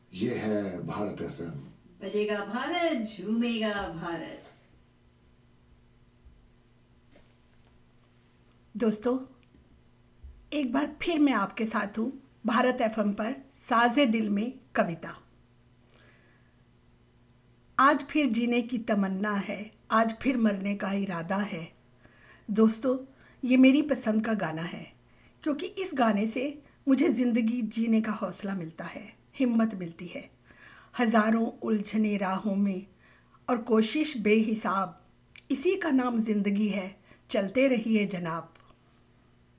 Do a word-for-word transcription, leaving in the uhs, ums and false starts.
ये है भारत एफएम। बजेगा भारत, झूमेगा भारत। दोस्तों, एक बार फिर मैं आपके साथ हूँ भारत एफएम पर साज़े दिल में कविता। आज फिर जीने की तमन्ना है, आज फिर मरने का इरादा है। दोस्तों, ये मेरी पसंद का गाना है क्योंकि इस गाने से मुझे ज़िंदगी जीने का हौसला मिलता है, हिम्मत मिलती है। हज़ारों उलझने राहों में और कोशिश बेहिसाब, इसी का नाम ज़िंदगी है, चलते रहिए जनाब।